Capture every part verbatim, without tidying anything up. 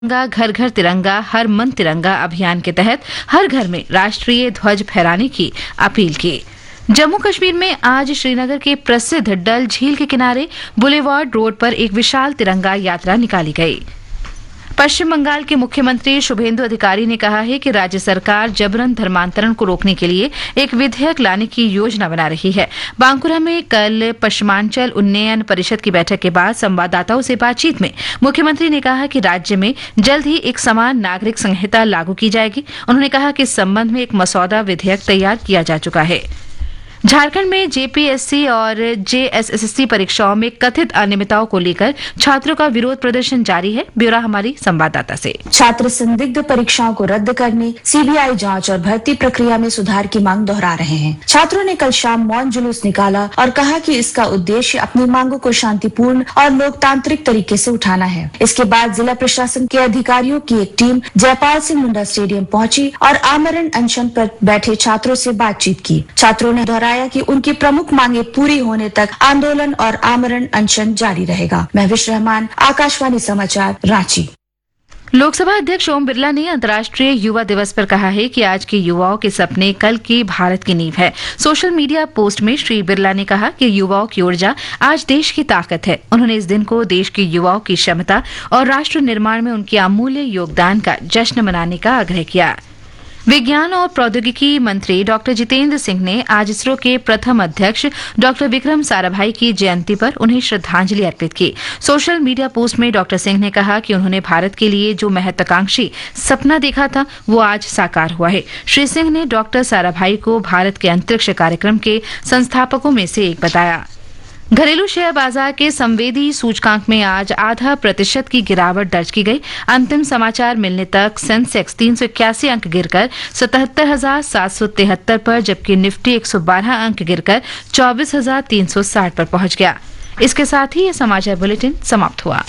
तिरंगा घर घर तिरंगा हर मन तिरंगा अभियान के तहत हर घर में राष्ट्रीय ध्वज फहराने की अपील की। जम्मू कश्मीर में आज श्रीनगर के प्रसिद्ध डल झील के किनारे बुलेवार्ड रोड पर एक विशाल तिरंगा यात्रा निकाली गई। पश्चिम बंगाल के मुख्यमंत्री शुभेंदु अधिकारी ने कहा है कि राज्य सरकार जबरन धर्मांतरण को रोकने के लिए एक विधेयक लाने की योजना बना रही है। बांकुरा में कल पश्चिमांचल उन्नयन परिषद की बैठक के बाद संवाददाताओं से बातचीत में मुख्यमंत्री ने कहा कि राज्य में जल्द ही एक समान नागरिक संहिता लागू की जाएगी। उन्होंने कहा कि इस संबंध में एक मसौदा विधेयक तैयार किया जा चुका है। झारखंड में जेपीएससी और जेएसएससी परीक्षाओं में कथित अनियमितताओं को लेकर छात्रों का विरोध प्रदर्शन जारी है। ब्यौरा हमारी संवाददाता से। छात्र संदिग्ध परीक्षाओं को रद्द करने, सीबीआई जांच और भर्ती प्रक्रिया में सुधार की मांग दोहरा रहे हैं। छात्रों ने कल शाम मौन जुलूस निकाला और कहा कि इसका उद्देश्य अपनी मांगों को शांतिपूर्ण और लोकतांत्रिक तरीके से उठाना है। इसके बाद जिला प्रशासन के अधिकारियों की एक टीम जयपाल सिंह मुंडा स्टेडियम पहुंची और आमरण अनशन पर बैठे छात्रों से बातचीत की। छात्रों ने दोहराया कि उनकी प्रमुख मांगे पूरी होने तक आंदोलन और आमरण अनशन जारी रहेगा। महविश रहमान, आकाशवाणी समाचार, रांची। लोकसभा अध्यक्ष ओम बिरला ने अंतर्राष्ट्रीय युवा दिवस पर कहा है कि आज के युवाओं के सपने कल के भारत की नींव है। सोशल मीडिया पोस्ट में श्री बिरला ने कहा कि युवाओं की ऊर्जा आज देश की ताकत है। उन्होंने इस दिन को देश के युवाओं की क्षमता और राष्ट्र निर्माण में उनके अमूल्य योगदान का जश्न मनाने का आग्रह किया। विज्ञान और प्रौद्योगिकी मंत्री डॉक्टर जितेंद्र सिंह ने आज इसरो के प्रथम अध्यक्ष डॉक्टर विक्रम साराभाई की जयंती पर उन्हें श्रद्धांजलि अर्पित की। सोशल मीडिया पोस्ट में डॉक्टर सिंह ने कहा कि उन्होंने भारत के लिए जो महत्वाकांक्षी सपना देखा था वो आज साकार हुआ है। श्री सिंह ने डॉक्टर साराभाई को भारत के अंतरिक्ष कार्यक्रम के संस्थापकों में से एक बताया। घरेलू शेयर बाजार के संवेदी सूचकांक में आज आधा प्रतिशत की गिरावट दर्ज की गई। अंतिम समाचार मिलने तक सेंसेक्स तीन सौ इक्यासी अंक गिरकर सतहत्तर हजार सात सौ तिहत्तर पर, जबकि निफ्टी एक सौ बारह अंक गिरकर चौबीस हजार तीन सौ साठ पर पहुंच गया। इसके साथ ही ये समाचार बुलेटिन समाप्त हुआ।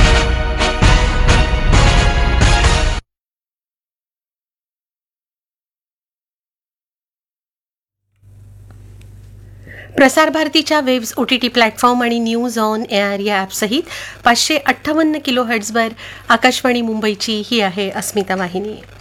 प्रसार भारतीच्या वेव्स ओटीटी प्लॅटफॉर्म आणि न्यूज ऑन एअर या ॲपसहित पाचशे अठ्ठावन्न किलो हर्ट्झवर आकाशवाणी मुंबईची ही आहे अस्मिता वाहिनी.